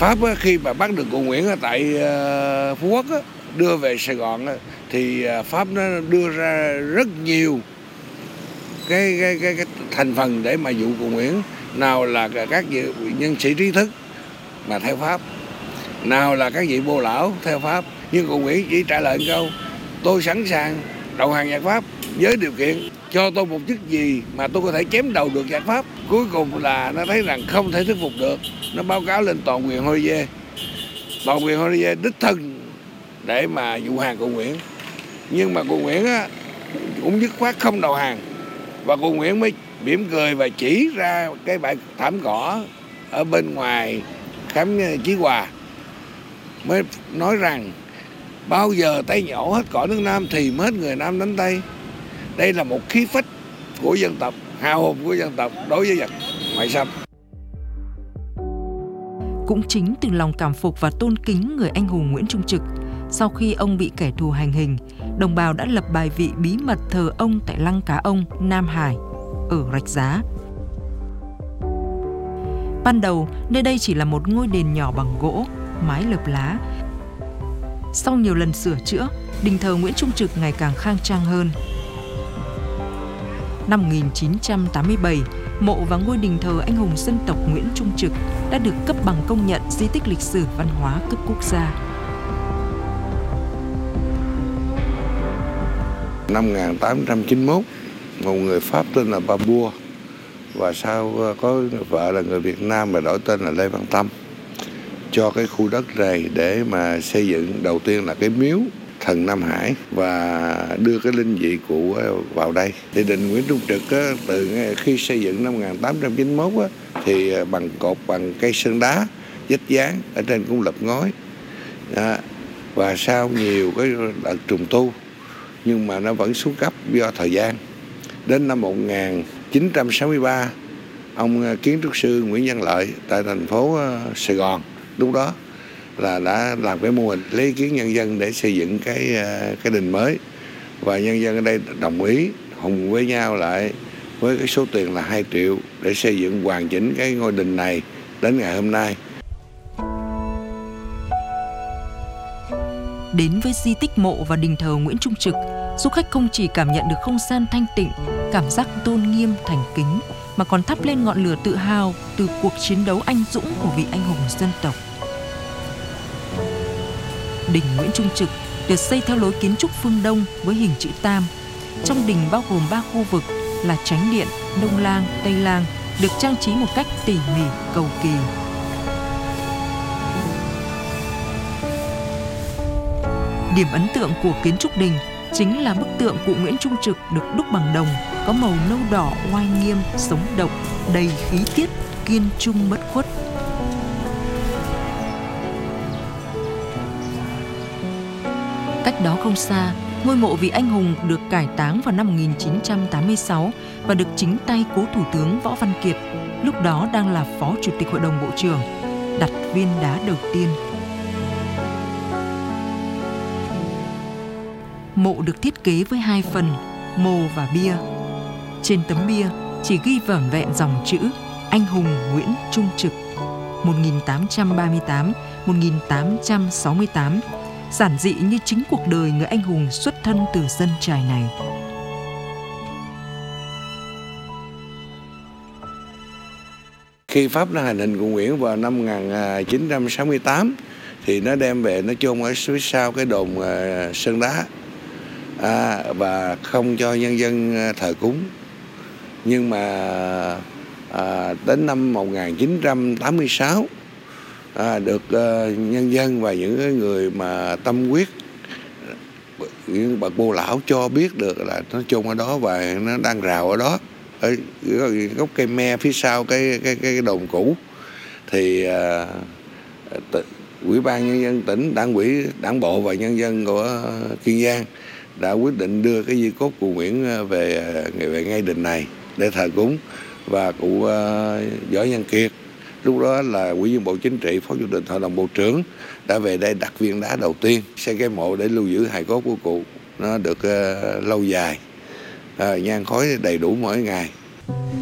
Pháp khi mà bắt được cụ Nguyễn ở tại Phú Quốc đưa về Sài Gòn thì Pháp nó đưa ra rất nhiều cái thành phần để mà dụ cụ Nguyễn. Nào là các vị nhân sĩ trí thức mà theo Pháp, nào là các vị bô lão theo Pháp. Nhưng cụ Nguyễn chỉ trả lời câu: tôi sẵn sàng đầu hàng giặc Pháp với điều kiện cho tôi một chức gì mà tôi có thể chém đầu được giặc Pháp. Cuối cùng là nó thấy rằng không thể thuyết phục được, nó báo cáo lên toàn quyền Holiday. Toàn quyền Holiday đích thân để mà dụ hàng cụ Nguyễn. Nhưng mà cụ Nguyễn cũng dứt khoát không đầu hàng. Và cụ Nguyễn mới mỉm cười và chỉ ra cái bãi thảm cỏ ở bên ngoài khám Chí Hòa, mới nói rằng bao giờ Tây nhổ hết cỏ nước Nam thì mới hết người Nam đánh Tây. Đây là một khí phách của dân tộc, hào hùng của dân tộc đối với giặc ngoại xâm. Cũng chính từ lòng cảm phục và tôn kính người anh hùng Nguyễn Trung Trực, sau khi ông bị kẻ thù hành hình, đồng bào đã lập bài vị bí mật thờ ông tại Lăng Cá Ông, Nam Hải, ở Rạch Giá. Ban đầu, nơi đây chỉ là một ngôi đền nhỏ bằng gỗ, mái lợp lá. Sau nhiều lần sửa chữa, đình thờ Nguyễn Trung Trực ngày càng khang trang hơn. Năm 1987, mộ và ngôi đình thờ anh hùng dân tộc Nguyễn Trung Trực đã được cấp bằng công nhận di tích lịch sử văn hóa cấp quốc gia. Năm 1891, một người Pháp tên là Babua và sau có vợ là người Việt Nam và đổi tên là Lê Văn Tâm, cho cái khu đất này để mà xây dựng đầu tiên là cái miếu thần Nam Hải và đưa cái linh vị cụ vào đây. Thì đình Nguyễn Trung Trực từ khi xây dựng năm 1891 thì bằng cột bằng cây sơn đá vách dán, ở trên cũng lợp ngói. Và sau nhiều cái đợt trùng tu nhưng mà nó vẫn xuống cấp do thời gian. Đến năm 1963, ông kiến trúc sư Nguyễn Văn Lợi tại thành phố Sài Gòn lúc đó là đã làm cái mô hình lấy ý kiến nhân dân để xây dựng cái đình mới, và nhân dân ở đây đồng ý hùng với nhau lại với cái số tiền là 2 triệu để xây dựng hoàn chỉnh cái ngôi đình này đến ngày hôm nay. Đến với di tích mộ và đình thờ Nguyễn Trung Trực, du khách không chỉ cảm nhận được không gian thanh tịnh, cảm giác tôn nghiêm thành kính, mà còn thắp lên ngọn lửa tự hào từ cuộc chiến đấu anh dũng của vị anh hùng dân tộc. Đình Nguyễn Trung Trực được xây theo lối kiến trúc phương Đông với hình chữ tam. Trong đình bao gồm 3 khu vực là Chánh Điện, Đông Lang, Tây Lang, được trang trí một cách tỉ mỉ, cầu kỳ. Điểm ấn tượng của kiến trúc đình chính là bức tượng cụ Nguyễn Trung Trực được đúc bằng đồng, có màu nâu đỏ oai nghiêm, sống động, đầy khí tiết, kiên trung bất khuất. Cách đó không xa, ngôi mộ vị anh hùng được cải táng vào năm 1986 và được chính tay cố Thủ tướng Võ Văn Kiệt, lúc đó đang là Phó Chủ tịch Hội đồng Bộ trưởng, đặt viên đá đầu tiên. Mộ được thiết kế với 2 phần, mồ và bia. Trên tấm bia chỉ ghi vỏn vẹn dòng chữ Anh hùng Nguyễn Trung Trực 1838-1868, giản dị như chính cuộc đời người anh hùng xuất thân từ dân chài này. Khi Pháp nó hành hình cụ Nguyễn vào năm 1968 thì nó đem về nó chôn ở phía sau cái đồn Sơn Đá, và không cho nhân dân thờ cúng. Nhưng mà đến năm 1986 được nhân dân và những người mà tâm huyết, những bậc bô lão cho biết được là nó chôn ở đó và nó đang rào ở đó, ở gốc cây me phía sau cái đồn cũ. Thì Ủy ban Nhân dân tỉnh, Đảng ủy, Đảng bộ và nhân dân của Kiên Giang đã quyết định đưa cái di cốt cụ Nguyễn về ngay đình này để thờ cúng. Và cụ Võ Văn Kiệt, lúc đó là Ủy viên Bộ Chính trị, Phó Chủ tịch Hội đồng Bộ trưởng, đã về đây đặt viên đá đầu tiên, xây cái mộ để lưu giữ hài cốt của cụ nó được lâu dài, nhang khói đầy đủ mỗi ngày.